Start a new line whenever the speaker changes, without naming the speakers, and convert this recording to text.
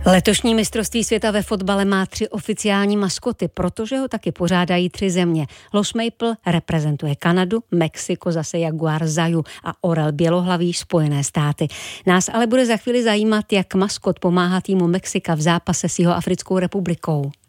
Letošní mistrovství světa ve fotbale má 3 oficiální maskoty, protože ho taky pořádají 3 země. Los Maple reprezentuje Kanadu, Mexiko zase Jaguar Zaju a Orel Bělohlavý Spojené státy. Nás ale bude za chvíli zajímat, jak maskot pomáhá týmu Mexika v zápase s Jihoafrickou republikou.